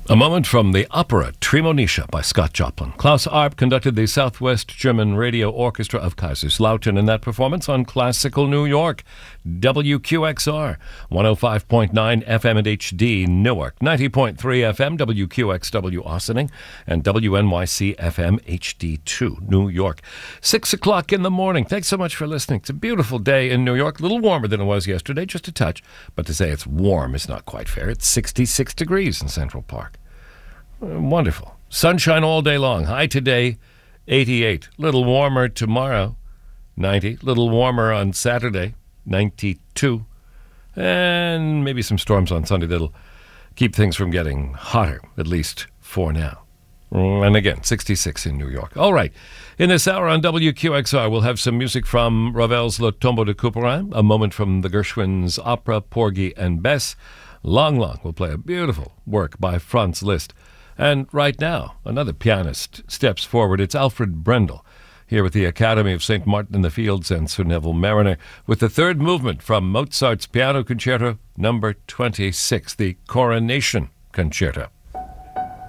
A moment from the opera Tremonisha by Scott Joplin. Klaus Arp conducted the Southwest German Radio Orchestra of Kaiserslautern in that performance on Classical New York. WQXR, 105.9 FM and HD Newark, 90.3 FM WQXW Ossining, and WNYC FM HD2 New York. 6 o'clock in the morning. Thanks so much for listening. It's a beautiful day in New York. A little warmer than it was yesterday, just a touch. But to say it's warm is not quite fair. It's 66 degrees in Central Park. Wonderful. Sunshine all day long. High today, 88. Little warmer tomorrow, 90. Little warmer on Saturday, 92. And maybe some storms on Sunday that'll keep things from getting hotter, at least for now. And again, 66 in New York. All right. In this hour on WQXR, we'll have some music from Ravel's Le Tombeau de Couperin, a moment from the Gershwin's opera Porgy and Bess. Long will play a beautiful work by Franz Liszt. And right now, another pianist steps forward. It's Alfred Brendel, here with the Academy of St. Martin in the Fields and Sir Neville Mariner, with the third movement from Mozart's Piano Concerto No. 26, the Coronation Concerto.